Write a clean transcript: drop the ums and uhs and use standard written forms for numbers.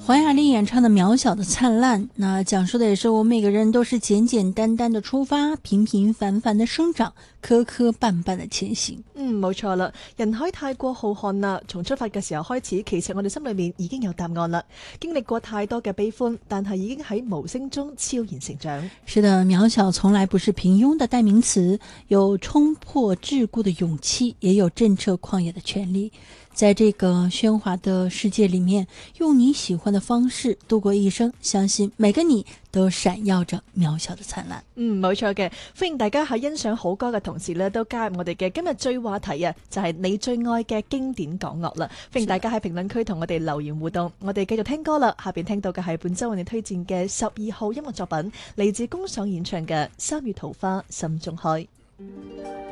黄雅莉演唱的《渺小的灿烂》，那讲述的也是我们每個人都是簡簡單單的出發，平平凡凡的生長，磕磕絆絆的前行。 冇錯啦，人海太過浩瀚啦，從出發嘅時候開始，其實我哋心裏面已經有答案啦。經歷過太多嘅悲歡，但係已經喺無聲中超然成長。 是的，渺小從來不是平庸的代名詞，有衝破桎梏的勇氣，也有震徹曠野的權利。在這個喧嘩的世界裏面，用你喜歡的方式度過一生，相信每個你都閃耀着渺小的燦爛。 冇錯嘅，歡迎大家喺欣賞好歌嘅同時呢，都加入我哋嘅今日最話題啊，就係你最愛嘅經典港樂啦。歡迎大家喺評論區同我哋留言互動，我哋繼續聽歌啦。下邊聽到嘅係本周為你推薦嘅12號音樂作品，嚟自公爽演唱嘅《三月桃花心中開》。